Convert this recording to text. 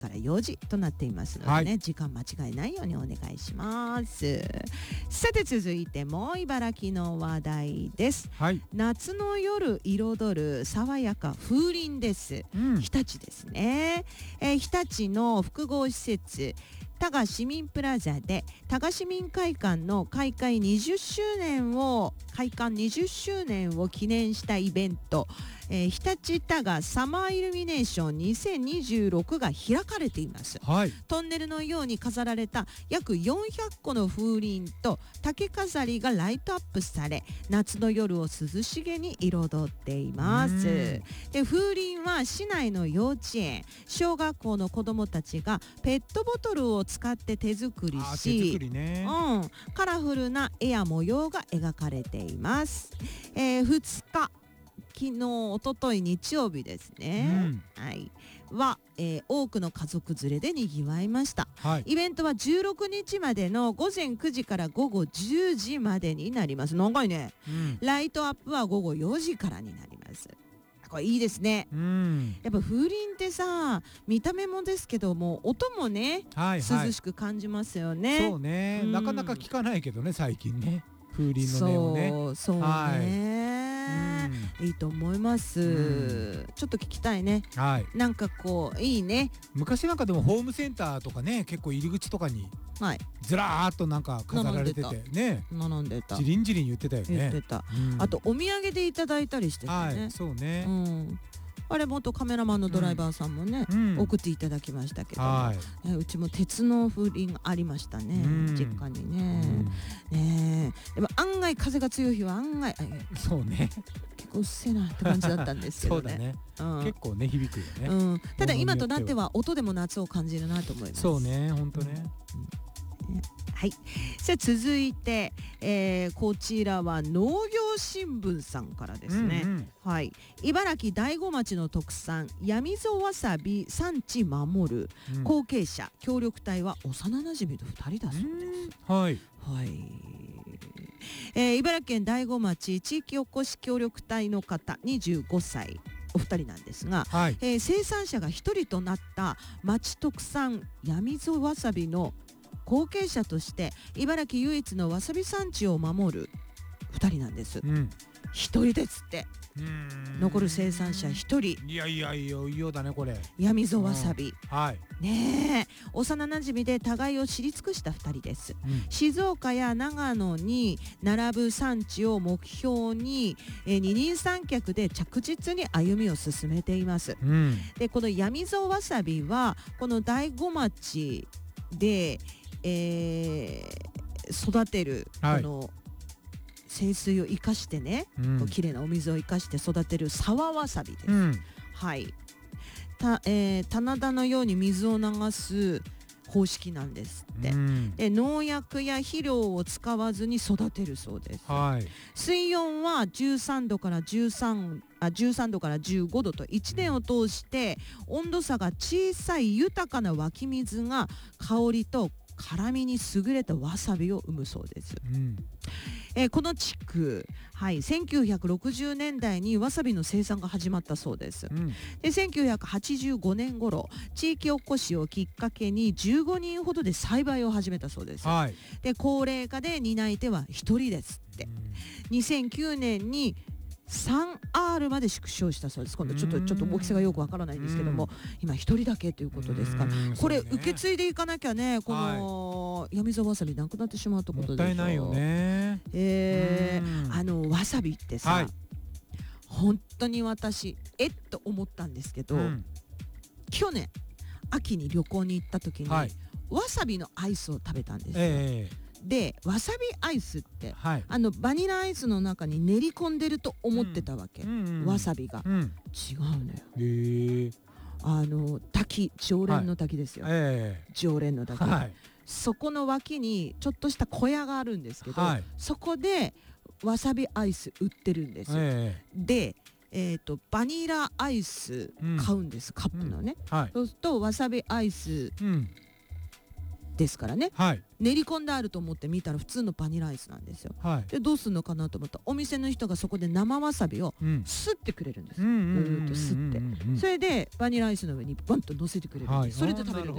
から4時となっていますのでね、時間間違いないようにお願いします。さて続いても茨城の話題です。夏の夜彩る爽やか風鈴です。日立ですね。日立の複合施設多賀市民プラザで多賀市民会館の開館20周年を記念したイベント、日立多賀サマーイルミネーション2026が開かれています。トンネルのように飾られた約400個の風鈴と竹飾りがライトアップされ、夏の夜を涼しげに彩っています。で、風鈴は市内の幼稚園、小学校の子どもたちがペットボトルを使って手作りし、カラフルな絵や模様が描かれています。2日昨日おととい日曜日ですね、多くの家族連れでにぎわいました。イベントは16日までの午前9時から午後10時までになります。長いね、ライトアップは午後4時からになります。これいいですね。やっぱ風鈴ってさ、見た目もですけども音もね、涼しく感じますよね。 そうね、なかなか聞かないけどね最近ね、風鈴の音をね。 そうね、いいと思います。ちょっと聞きたいね。なんかこういいね。 昔なんかでもホームセンターとかね、結構入り口とかにずらーっとなんか飾られててね、 並んでた、 ジリンジリン言ってたよね。 言ってた。あとお土産でいただいたりしてたね。 そうね。 あれ元カメラマンのドライバーさんもね、送っていただきましたけども、うちも鉄の風鈴ありましたね、実家にね。でも案外風が強い日は案外そうね、 結構うっせえなって感じだったんですけどね。 結構ね響くよね。 ただ今となっては音でも夏を感じるなと思います。 そうね、本当ね。 さあ続いて、こちらは農業新聞さんからですね。茨城大子町の特産やみぞわさび産地守る、後継者協力隊は幼なじみの2人だそうです。茨城県大子町地域おこし協力隊の方25歳お二人なんですが、生産者が1人となった町特産やみぞわさびの後継者として茨城唯一のわさび産地を守る2人なんです。1人ですって。残る生産者1人。 いやいよだねこれ。 やみぞわさび、ねえ、幼なじみで互いを知り尽くした2人です。静岡や長野に並ぶ産地を目標に、二人三脚で着実に歩みを進めています。でこのやみぞわさびはこの大子町で育てるこの清水を生かしてね、きれいなお水を生かして育てる沢わさびです。棚田のように水を流す方式なんですって。で農薬や肥料を使わずに育てるそうです。水温は13度から15度と1年を通して温度差が小さい豊かな湧き水が香りと辛みに優れたわさびを生むそうです。この地区、1960年代にわさびの生産が始まったそうです。で1985年頃地域おこしをきっかけに15人ほどで栽培を始めたそうです。で高齢化で担い手は1人ですって。2009年に3R まで縮小したそうです。今度ちょっと大きさがよくわからないんですけども、今1人だけということですから、これ受け継いでいかなきゃね、このやみぞわさびなくなってしまうってことでしょ。 もったいないよね。 わさびってさ、本当に私と思ったんですけど、去年秋に旅行に行った時に、わさびのアイスを食べたんですよ。でわさびアイスって、バニラアイスの中に練り込んでると思ってたわけ、わさびが、違うのよ。滝、常連の滝ですよ、常連の滝、そこの脇にちょっとした小屋があるんですけど、そこでわさびアイス売ってるんですよ。でバニラアイス買うんです、カップのね。そうするとわさびアイスですからね、 はい、 練り込んであると思って見たら普通のバニラアイスなんですよ、はい、でどうするのかなと思ったらお店の人がそこで生わさびをすってくれるんですよ、ぐーっとすって、それでバニラアイスの上にバンと乗せてくれるんです、それで食べるん